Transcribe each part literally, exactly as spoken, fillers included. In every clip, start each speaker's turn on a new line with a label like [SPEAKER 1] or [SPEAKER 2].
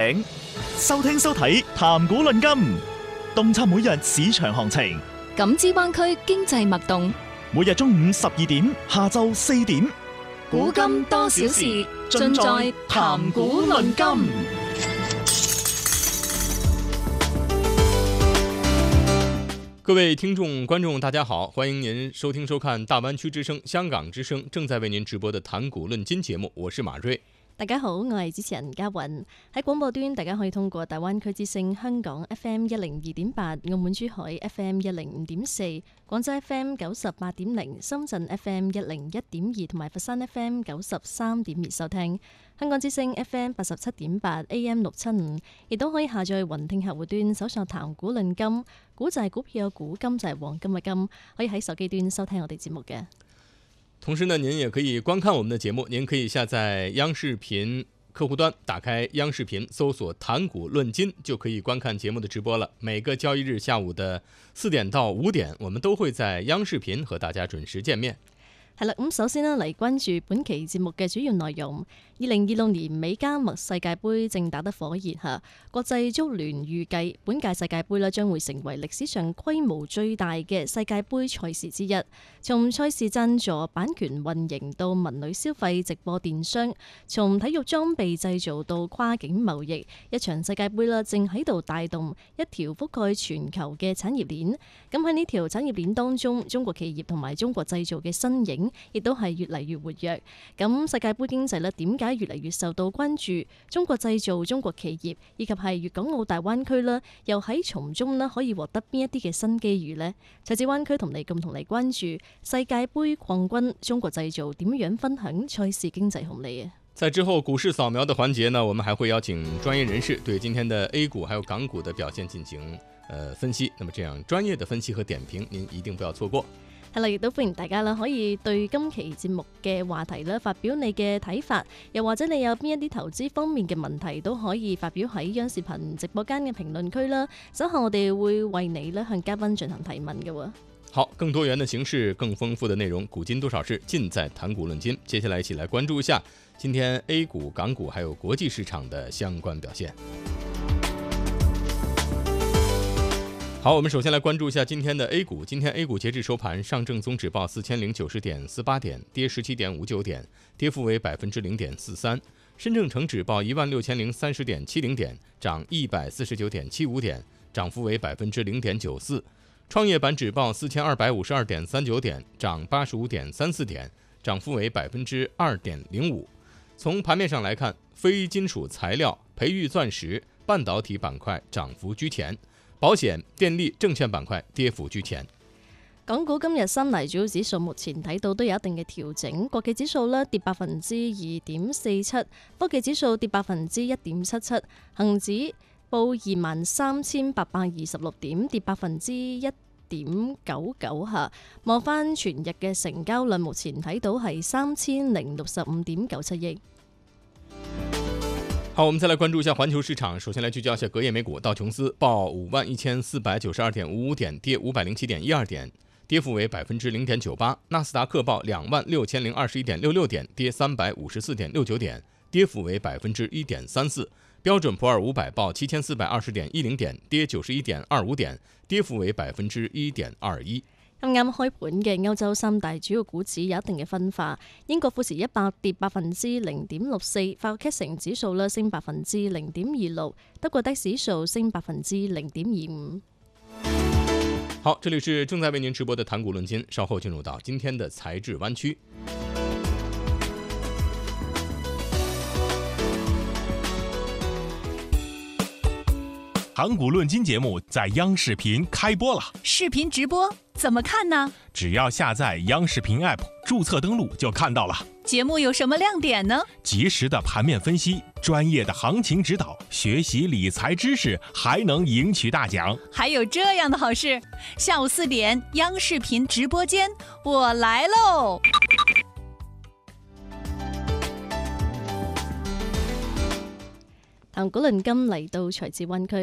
[SPEAKER 1] 領，收聽收睇談股論金，洞察每日市場行情，
[SPEAKER 2] 感知灣區經濟脈動。
[SPEAKER 1] 每日中午十二點，下晝四點，
[SPEAKER 2] 古今多少事，盡在談股論金。
[SPEAKER 3] 各位聽眾觀眾大家好，歡迎您收聽收看大灣區之聲香港之聲正在為您直播的談股論金節目，我是馬瑞。
[SPEAKER 4] 大家好，我係主持人嘉韻。喺廣播端大家可以通過大灣區之聲香港 F M 一零二點八、澳門珠海 F M 一零五點四、廣州 F M 九十八點零、深圳 F M 一零一點二同埋佛山 F M 九十三點二收聽。香港之聲 F M 八十七點八 A M 六七五，亦都可以下載雲聽客戶端搜索談股論金，股就係股票嘅股，金就係黃金嘅金，可以喺手機端收聽我哋節目嘅。
[SPEAKER 3] 同時呢，您也可以觀看我們的節目，您可以下載央視頻客戶端，打開央視頻，搜索談股論金，就可以觀看節目的直播了。每個交易日下午的四點到五點，我們都會在央視頻和大家準時見面。
[SPEAKER 4] 係啦，咁首先呢嚟關注本期節目嘅主要內容。二零二六年美加墨世界盃正打得火熱嚇，國際足聯預計本屆世界盃咧將會成為歷史上規模最大嘅世界盃賽事之一。從賽事贊助、版權運營到文旅消費、直播電商，從體育裝備製造到跨境貿易，一場世界盃啦正喺度帶動一條覆蓋全球嘅產業鏈。咁喺呢條產業鏈當中，中國企業同埋中國製造嘅身影亦都係越嚟越活躍。咁世界盃經濟咧點解越嚟越受到關注？中國製造、中國企業以及係粵港澳大灣區啦，又喺從中咧可以獲得邊一啲嘅新機遇呢？蔡子灣區同你共同嚟關注世界盃擴軍，中國製造點樣分享賽事經濟紅利啊！
[SPEAKER 3] 在之後股市掃描的環節呢，我們還會邀請專業人士對今天的 A 股還有港股的表現進行呃分析。那麼這樣專業的分析和點評，您一定不要錯過。
[SPEAKER 4] 係啦，亦都歡迎大家啦，可以對今期節目嘅話題咧發表你嘅睇法，又或者你有邊一啲投資方面嘅問題，都可以發表喺央視頻直播間嘅評論區啦。稍後我哋會為你咧向嘉賓進行提問嘅喎。
[SPEAKER 3] 好，更多元的形式，更豐富的內容，古今多少事，盡在談股論金。接下來一起來關注一下今天 A 股、港股還有國際市場的相關表現。好，我們首先來關注一下今天的 A 股。今天 A 股截至收盤，上證綜指報四千零九十點四八點，跌十七點五九點，跌幅為百分之零點四三。深證成指報一萬六千零三十點七零點，漲一百四十九點七五點，漲幅為百分之零點九四。創業板指報四千二百五十二點三九點，漲八十五點三四點，漲幅為百分之二點零五。從盤面上來看，非金屬材料、培育鑽石、半導體板塊漲幅居前。保險、電力、證券板塊跌幅居前。
[SPEAKER 4] 港股今日三大主要指數目前睇到都有一定嘅調整，國企指數咧跌百分之二點四七，科技指數跌百分之一點七七，恒指報二萬三千八百二十六點，跌百分之一點九九下。望翻全日嘅成交量，目前睇到係三千零六十五點九七億。
[SPEAKER 3] 好，我們再來關注一下環球市場。首先來聚焦一下隔夜美股，道瓊斯報五萬一千四百九十二點五五點，跌五百零七點一二點，跌幅為百分之零點九八。納斯達克報兩萬六千零二十一點六六點，跌三百五十四點六九點，跌幅為百分之一點三四。標準普爾五百報七千四百二十點一零點，跌九十一點二五點，跌幅為百分之一點二一。
[SPEAKER 4] 啱啱開盤嘅歐洲三大主要股指有一定嘅分化，英國富時一百跌百分之零點六四，法國 C A C 指數咧升百分之零點二六，德國 D A X 指數升百分之零點二五。
[SPEAKER 3] 好，這裡是正在為您直播的談股論金，稍後進入到今天的財智灣區。
[SPEAKER 5] 談股論金節目在央視頻開播了，
[SPEAKER 6] 視頻直播怎麼看呢？
[SPEAKER 5] 只要下載央視頻 App， 註冊登錄就看到了。
[SPEAKER 6] 節目有什麼亮點呢？
[SPEAKER 5] 及時的盤面分析，專業的行情指導，學習理財知識，還能贏取大獎。
[SPEAKER 6] 還有這樣的好事，下午四點央視頻直播間，我來嘍！
[SPEAKER 4] 談股論金嚟到財智灣區。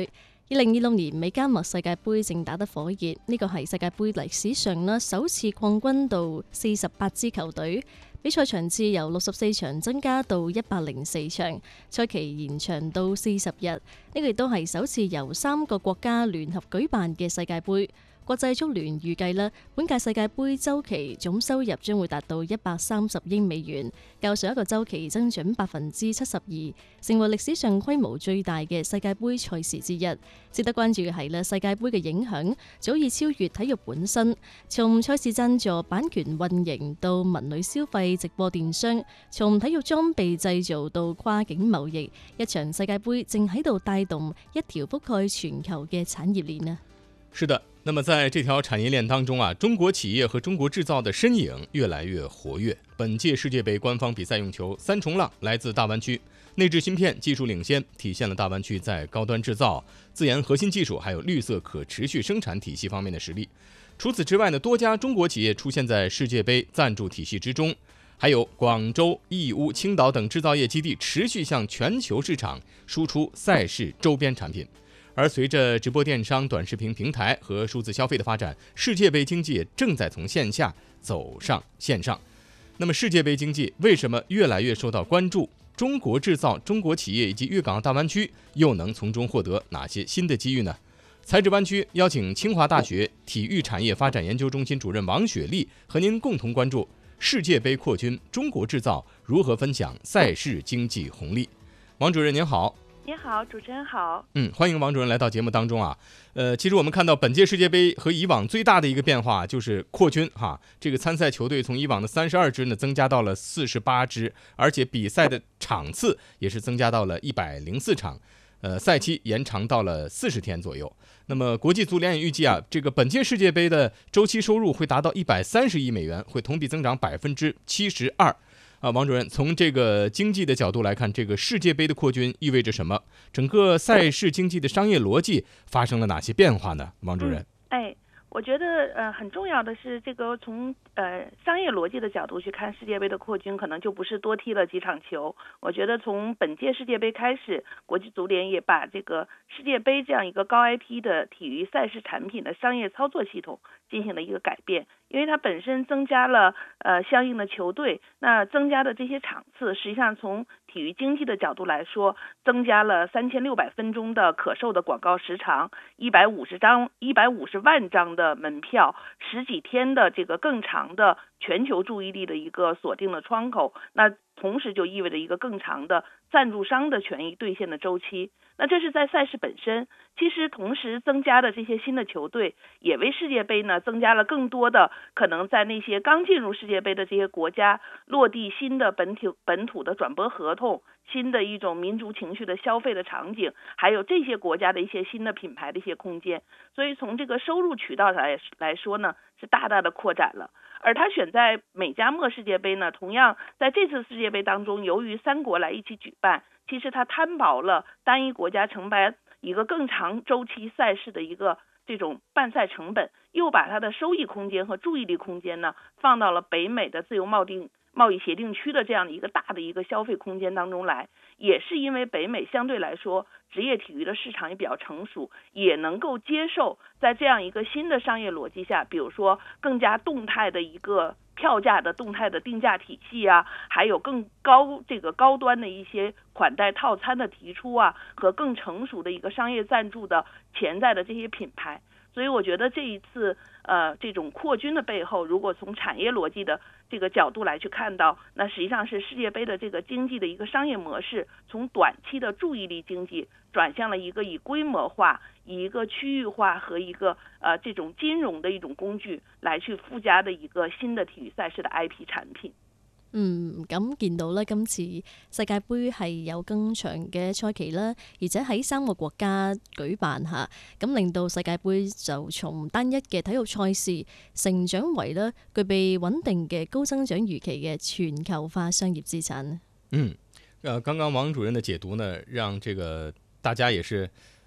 [SPEAKER 4] 二零二六年美加墨世界盃正打得火熱，呢個係世界盃歷史上啦首次擴軍到四十八支球隊，比賽場次由六十四場增加到一百零四場，賽期延長到四十日。呢個亦都係首次由三個國家聯合舉辦嘅世界盃。國際足聯預計咧，本屆世界盃週期總收入將會達到一百三十億美元，較上一個週期增長百分之七十二，成為歷史上規模最大嘅世界盃賽事之一。值得關注嘅係咧，世界盃嘅影響早已超越體育本身，從賽事贊助、版權運營到文旅消費、直播電商，從體育裝備製造到跨境貿易，一場世界盃正喺度帶動一條覆蓋全球嘅產業鏈啊！
[SPEAKER 3] 是的，那麼在這條產業鏈當中啊，中國企業和中國製造的身影越來越活躍。本屆世界盃官方比賽用球三重浪來自大灣區，內置芯片技術領先，體現了大灣區在高端製造、自研核心技術還有綠色可持續生產體系方面的實力。除此之外呢，多家中國企業出現在世界盃贊助體系之中，還有廣州、義烏、青島等製造業基地持續向全球市場輸出賽事周邊產品。而隨着直播電商、短視頻平台和數字消費的發展，世界盃經濟也正在從線下走上線上。那麼世界盃經濟為什麼越來越受到關注？中國製造、中國企業以及粵港澳大灣區又能從中獲得哪些新的機遇呢？財智灣區邀請清華大學體育產業發展研究中心主任王雪麗和您共同關注世界盃擴軍，中國製造如何分享賽事經濟紅利。王主任您好。
[SPEAKER 7] 您好，主持人好。
[SPEAKER 3] 嗯，歡迎王主任來到節目當中啊。呃，其實我們看到本屆世界盃和以往最大的一個變化就是擴軍哈，這個參賽球隊從以往的三十二支呢增加到了四十八支，而且比賽的場次也是增加到了一百零四場，呃，賽期延長到了四十天左右。那麼國際足聯也預計啊，這個本屆世界盃的週期收入會達到一百三十億美元，會同比增長百分之七十二。啊，王主任，從這個經濟的角度來看，這個世界盃的擴軍意味着什麼？整個賽事經濟的商業邏輯發生了哪些變化呢？王主任，
[SPEAKER 7] 嗯、哎，我覺得呃很重要的是，這個從呃商業邏輯的角度去看世界盃的擴軍，可能就不是多踢了幾場球。我覺得從本屆世界盃開始，國際足聯也把這個世界盃這樣一個高 I P 的體育賽事產品的商業操作系統進行了一個改變。因為它本身增加了呃相應的球隊，那增加的這些場次，實際上從體育經濟的角度來說，增加了三千六百分鐘的可售的廣告時長，一百五十張、一百五十萬張的門票，十幾天的這個更長的全球注意力的一個鎖定的窗口，那同時就意味着一個更長的贊助商的權益兌現的週期。那這是在賽事本身，其實同時增加的這些新的球隊，也為世界盃呢增加了更多的可能在那些剛進入世界盃的這些國家落地新的本土本土的轉播合同，新的一種民族情緒的消費的場景，還有這些國家的一些新的品牌的一些空間。所以從這個收入渠道來來說呢，是大大的擴展了。而他選在美加墨世界盃呢，同樣在這次世界盃當中，由於三國來一起舉辦，其實它攤薄了單一國家承辦一個更長週期賽事的一個這種辦賽成本，又把它的收益空間和注意力空間呢放到了北美的自由貿易貿易協定區的這樣的一個大的一個消費空間當中來。也是因為北美相對來說職業體育的市場也比較成熟，也能夠接受在這樣一個新的商業邏輯下，比如說更加動態的一個票價的動態的定價體系啊，還有更高這個高端的一些款待套餐的提出啊，和更成熟的一個商業贊助的潛在的這些品牌。所以我覺得這一次呃這種擴軍的背後，如果從產業邏輯的這個角度來去看到，那實際上是世界盃的這個經濟的一個商業模式，從短期的注意力經濟轉向了一個以規模化、以一個區域化和一個呃這種金融的一種工具來去附加的一個新的體育賽事的 I P 產品。
[SPEAKER 4] 嗯，咁見到咧，今次世界盃係有更長嘅賽期啦，而且喺三個國家舉辦下，咁令到世界盃就從單一嘅體育賽事成長為咧具備穩定嘅高增長預期嘅全球化商業資產。
[SPEAKER 3] 嗯，呃，剛剛王主任的解讀呢，讓這個大家也是。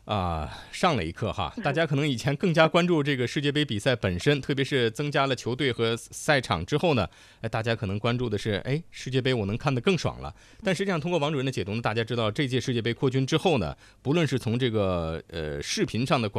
[SPEAKER 3] 啊、呃，上了一课哈！大家可能以前更加关注这个世界杯比赛本身，特别是增加了球队和赛场之后呢，哎，大家可能关注的是，哎，世界杯我能看得更爽了。但实际上，通过王主任的解读呢，大家知道这届世界杯扩军之后呢，不论是从这个呃视频上的